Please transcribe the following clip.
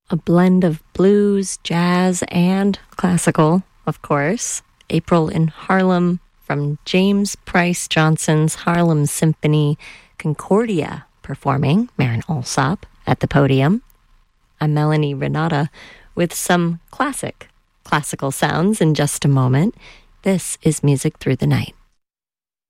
A blend of blues, jazz, and classical, of course. April in Harlem from James Price Johnson's Harlem Symphony. Concordia performing, Marin Alsop at the podium. I'm Melanie Renata with some classical sounds in just a moment. This is Music Through the Night.